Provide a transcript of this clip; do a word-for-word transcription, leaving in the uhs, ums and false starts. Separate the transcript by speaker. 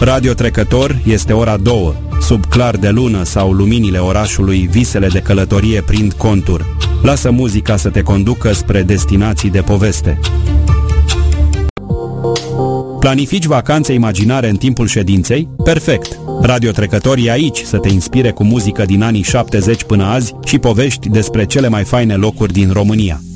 Speaker 1: Radio Trecător este ora două. Sub clar de lună sau luminile orașului, visele de călătorie prind contur. Lasă muzica să te conducă spre destinații de poveste. Planifici vacanțe imaginare în timpul ședinței? Perfect! Radio Trecător e aici să te inspire cu muzică din anii șaptezeci până azi și povești despre cele mai faine locuri din România.